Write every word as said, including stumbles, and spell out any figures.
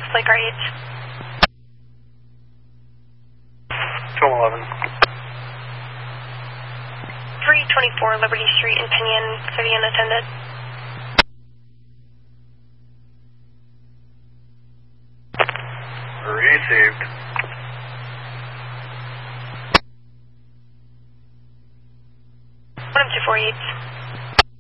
Lake eight. twelve eleven. three twenty-four Liberty Street in Pinion, City unattended. Received. one two four eight.